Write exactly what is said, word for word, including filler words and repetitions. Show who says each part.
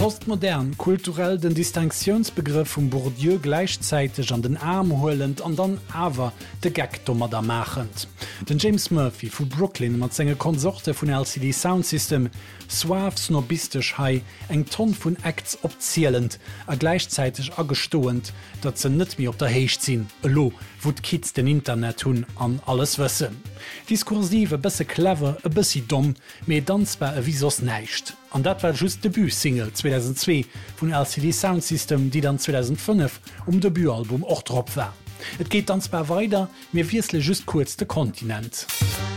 Speaker 1: Postmodern kulturell den Distinktionsbegriff vum Bourdieu gleichzeitig an den Arm holend an dann awer de Gagdommer da machend. Den James Murphy vu Brooklyn mat senge Konsorte vun L C D Soundsystem suav snobistisch hai eng Ton vun Acts opzielend a gleichzeitig agestoend, dat ze net mir op der Heich sinn, lo, wo d Kids den Internet hunn an alles wëssen. Diskursive bësse clever, e bëssi domm, méi dansbar e wie sos neicht. An dat war just Debütsingle zweitausendzwei vun L C D Soundsystem, die dann zweitausendfünf um Debütalbum och drop war. Et geht dansbar weiter, mir wiesle just kurz de Kontinent.